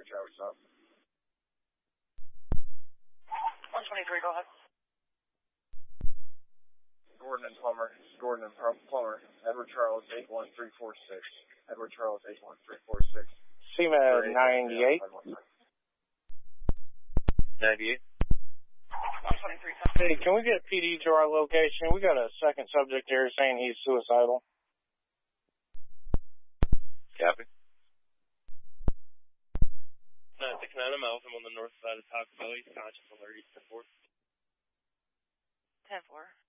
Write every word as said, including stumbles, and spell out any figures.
Travis up. one twenty-three, go ahead. Gordon and Plummer. Gordon and Plummer. Edward Charles, eight one three four six. Edward Charles, eight one three four six. C M A ninety-eight. ninety-eight. one twenty-three. Hey, can we get P D to our location? We got a second subject here saying he's suicidal. Copy. Uh, six nine, I'm Alpha. I'm on the north side of Taco Bell. He's conscious, alert, East ten four. ten four.